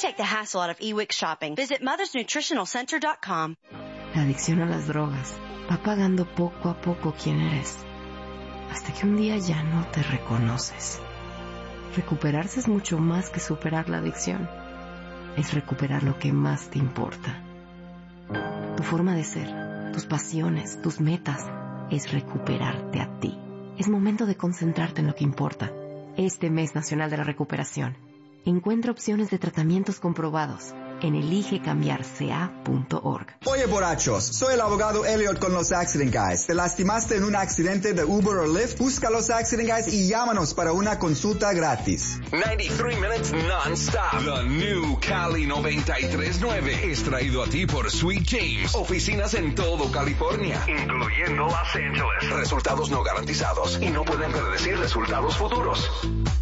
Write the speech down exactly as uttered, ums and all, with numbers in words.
take the hassle out of e-Wix shopping. Visit mothers nutritional center dot com. La adicción a las drogas va pagando poco a poco quién eres, hasta que un día ya no te reconoces. Recuperarse es mucho más que superar la adicción. Es recuperar lo que más te importa. Tu forma de ser, tus pasiones, tus metas, es recuperarte a ti. Es momento de concentrarte en lo que importa. Este mes nacional de la recuperación, encuentra opciones de tratamientos comprobados en elige cambiar c a punto org. Oye, borrachos, soy el abogado Elliot con los Accident Guys. ¿Te lastimaste en un accidente de Uber o Lyft? Busca los Accident Guys y llámanos para una consulta gratis. noventa y tres minutes non-stop. The new Cali noventa y tres punto nueve es traído a ti por Sweet James. Oficinas en todo California, incluyendo Los Ángeles. Resultados no garantizados y no pueden predecir resultados futuros.